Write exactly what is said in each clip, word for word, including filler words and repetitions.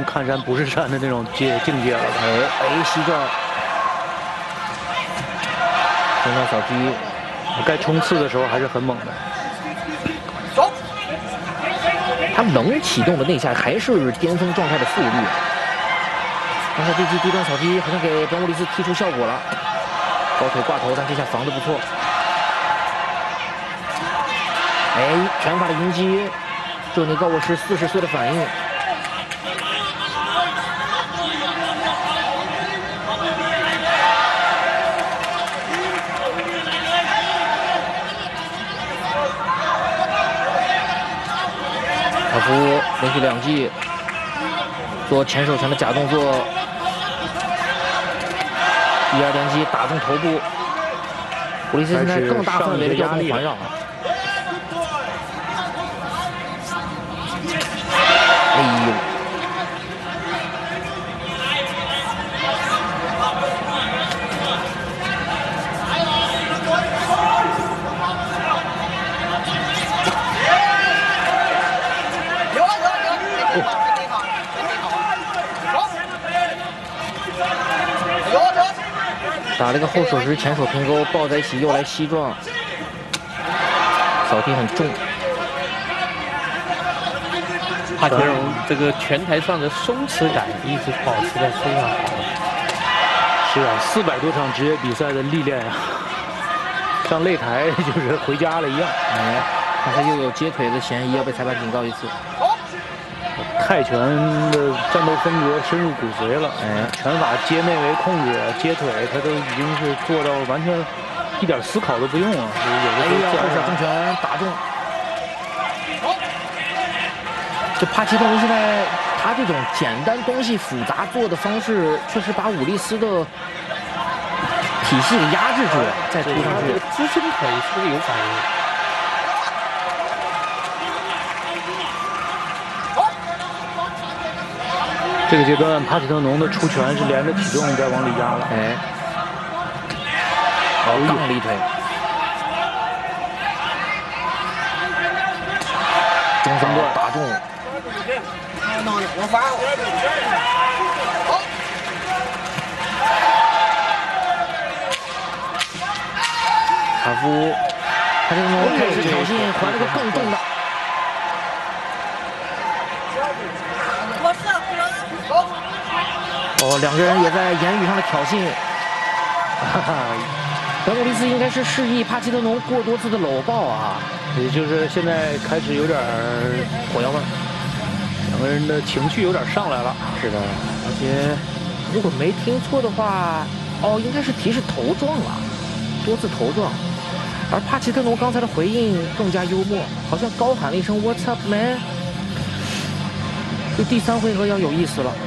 看山不是山的那种境境界了。 哎哎，膝撞，中段扫击， 该冲刺的时候还是很猛的。 走。 他能启动的那下还是巅峰状态的速率。刚才这记低端扫击好像给本武利斯踢出效果了，高腿挂头，但这下防得不错。哎，拳法的迎击，这尼高沃什四十岁的反应。卡夫连续两记做前手拳的假动作，一二连击打中头部。武利斯现在更大范围的调动环绕。哎呦！打了个后手时前手平勾，抱在一起又来膝撞，扫地很重。 帕杰荣这个拳台上的松弛感一直保持得非常好。 是啊，四百多场职业比赛的历练啊，上擂台就是回家了一样。 哎，刚才又有接腿的嫌疑，要被裁判警告一次。 泰拳的战斗风格深入骨髓了，哎，拳法接内围控制、接腿，他都已经是做到完全一点思考都不用啊。有的时候后小重拳打中。这帕奇特农现在他这种简单东西复杂做的方式，确实把武利斯的体系给压制住了，再突上去。 支撑腿是不是有反应？ 这个阶段，帕奇特农的出拳是连着体重再往里压了。 哎，哦，杠了一腿，中方段打中。 我发。好。 卡夫，帕奇特农开始挑衅，还了个更重的。哦，两个人也在言语上的挑衅。哈哈，本武利斯应该是示意帕奇特农过多次的搂抱啊， 也就是现在开始有点火药味， 两个人的情绪有点上来了。 是的，而且如果没听错的话，哦，应该是提示头撞了，多次头撞。而帕奇特农刚才的回应更加幽默，好像高喊了一声 "What's up, man"。这第三回合要有意思了。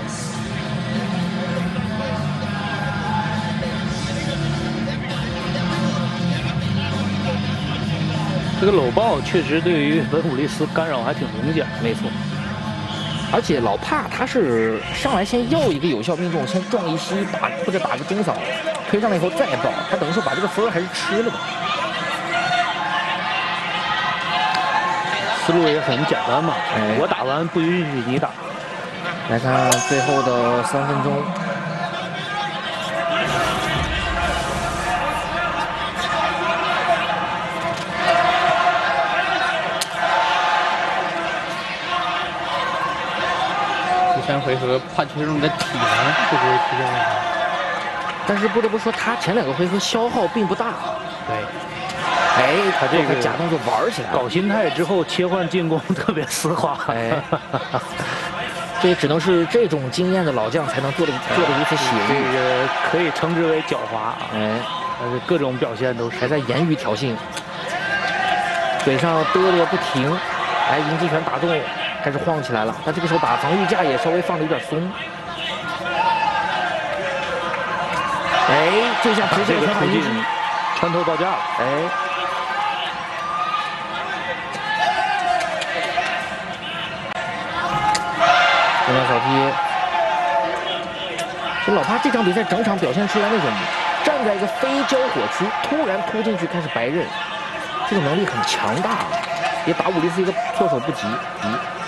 这个搂抱确实对于本武利斯干扰还挺明显， 没错。而且老帕他是上来先要一个有效命中，先撞一膝打或者打个中扫，推上来以后再抱，他等于说把这个分还是吃了的。 思路也很简单嘛，哎、我打完不允许你打。 来看最后的三分钟。 第三回合，帕奇特农的体能会不会出现问题？ 但是不得不说，他前两个回合消耗并不大。 对。 哎，他这个假动作玩起来， 搞心态之后切换进攻特别丝滑。哎， 这只能是这种经验的老将才能做的做的如此写意。 这个可以称之为狡猾。 哎， 但是各种表现都是还在言语挑衅，嘴上嘚嘚不停。哎，迎击拳打中，开始晃起来了。他这个时候打防御架也稍微放的有点松。哎，这下直接拳法迎击， 穿透到架了。 哎。中段扫踢，这老帕这场比赛整场表现出来那种站在一个非交火区，突然突进去开始白刃，这个能力很强大，也打武利斯一个措手不及。嗯